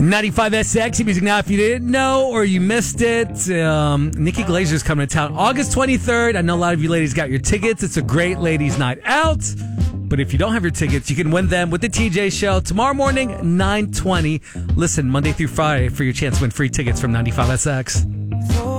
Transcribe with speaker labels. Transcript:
Speaker 1: 95SX music. Now, if you didn't know or you missed it, Nikki Glazer's coming to town August 23rd. I know a lot of you ladies got your tickets. It's a great ladies' night out. But if you don't have your tickets, you can win them with the TJ Show tomorrow morning, 9:20. Listen, Monday through Friday for your chance to win free tickets from 95SX.